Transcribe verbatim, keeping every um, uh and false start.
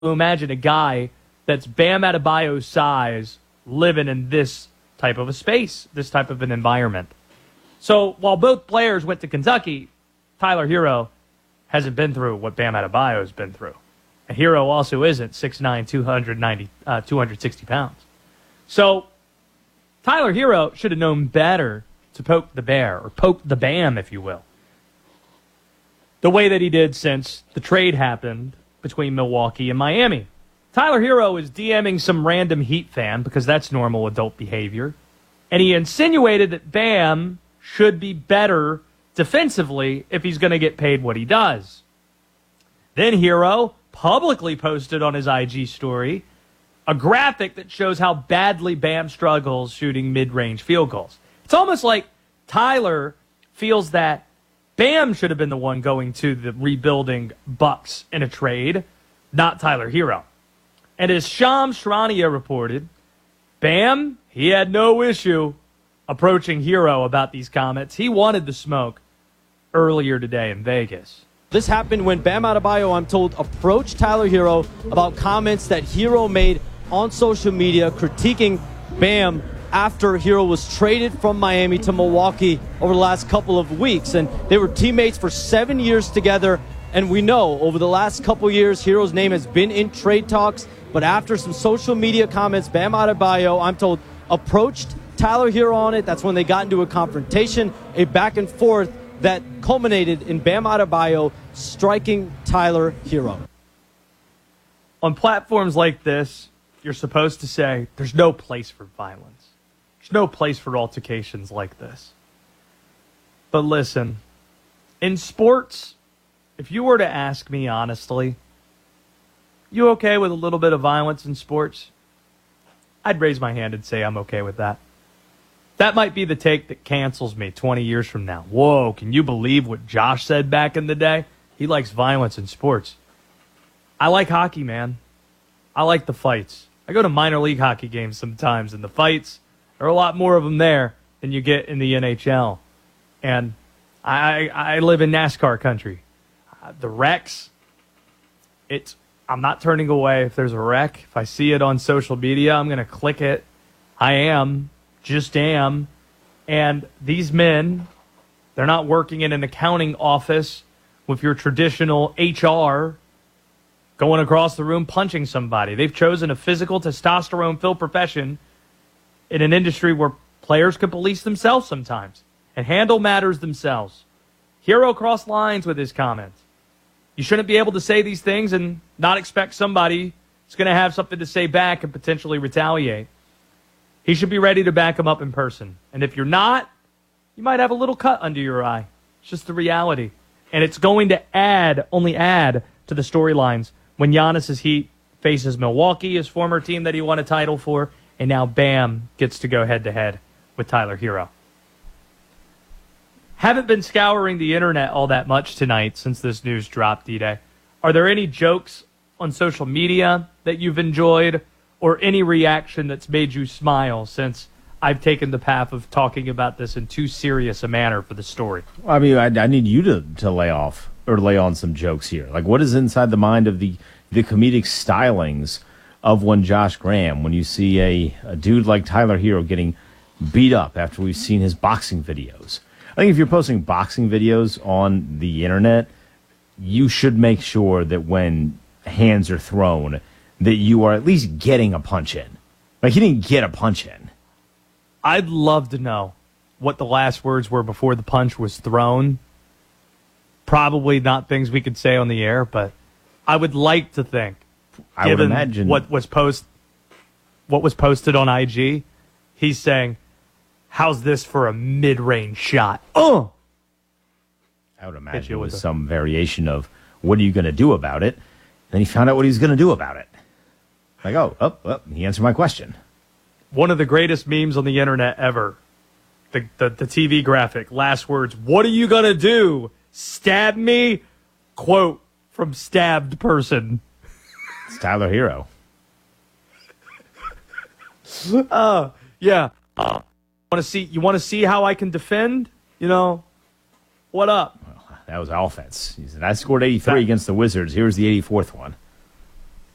imagine a guy that's Bam Adebayo's size living in this type of a space, this type of an environment. So while both players went to Kentucky, Tyler Herro hasn't been through what Bam Adebayo's been through. And Herro also isn't six nine, two ninety, uh, two hundred sixty pounds. So Tyler Herro should have known better to poke the bear, or poke the Bam, if you will, the way that he did since the trade happened between Milwaukee and Miami. Tyler Herro is DMing some random Heat fan, because that's normal adult behavior, and he insinuated that Bam should be better defensively if he's going to get paid what he does. Then Herro publicly posted on his I G story a graphic that shows how badly Bam struggles shooting mid-range field goals. It's almost like Tyler feels that Bam should have been the one going to the rebuilding Bucks in a trade, not Tyler Herro. And as Shams Charania reported, Bam, he had no issue approaching Herro about these comments. He wanted the smoke earlier today in Vegas. This happened when Bam Adebayo, I'm told, approached Tyler Herro about comments that Herro made on social media critiquing Bam after Herro was traded from Miami to Milwaukee over the last couple of weeks. And they were teammates for seven years together. And we know over the last couple years, Herro's name has been in trade talks. But after some social media comments, Bam Adebayo, I'm told, approached Tyler Herro on it. That's when they got into a confrontation, a back and forth that culminated in Bam Adebayo striking Tyler Herro. On platforms like this, you're supposed to say, there's no place for violence. There's no place for altercations like this. But listen, in sports, if you were to ask me honestly, you okay with a little bit of violence in sports? I'd raise my hand and say I'm okay with that. That might be the take that cancels me twenty years from now. Whoa, can you believe what Josh said back in the day? He likes violence in sports. I like hockey, man. I like the fights. I go to minor league hockey games sometimes, and the fights, there are a lot more of them there than you get in the N H L. And I, I live in NASCAR country. Uh, the wrecks, it's, I'm not turning away if there's a wreck. If I see it on social media, I'm going to click it. I am. Just am. And these men, they're not working in an accounting office with your traditional H R going across the room punching somebody. They've chosen a physical, testosterone-filled profession in an industry where players can police themselves sometimes and handle matters themselves. Herro crossed lines with his comments. You shouldn't be able to say these things and not expect somebody who's going to have something to say back and potentially retaliate. He should be ready to back him up in person. And if you're not, you might have a little cut under your eye. It's just the reality. And it's going to add, only add to the storylines when Giannis's Heat faces Milwaukee, his former team that he won a title for, and now Bam gets to go head-to-head with Tyler Herro. Haven't been scouring the internet all that much tonight since this news dropped, D-Day. Are there any jokes on social media that you've enjoyed, or any reaction that's made you smile since I've taken the path of talking about this in too serious a manner for the story? I mean, I, I need you to, to lay off or lay on some jokes here. Like, what is inside the mind of the, the comedic stylings of one Josh Graham when you see a, a dude like Tyler Herro getting beat up after we've seen his boxing videos? I think if you're posting boxing videos on the internet, you should make sure that when hands are thrown, that you are at least getting a punch in. Like, he didn't get a punch in. I'd love to know what the last words were before the punch was thrown. Probably not things we could say on the air, but I would like to think, I would imagine what was post, what was posted on I G, he's saying, how's this for a mid-range shot? Oh! I would imagine it was some variation of, what are you going to do about it? And then he found out what he was going to do about it. Like, oh, oh, oh, he answered my question. One of the greatest memes on the internet ever. The, the, the T V graphic, last words, what are you going to do? Stab me? Quote from stabbed person. It's Tyler Herro. uh, yeah. Uh, want to see? You want to see how I can defend? You know, what up? Well, that was offense. He said, I scored eighty-three that, against the Wizards. Here's the eighty-fourth one.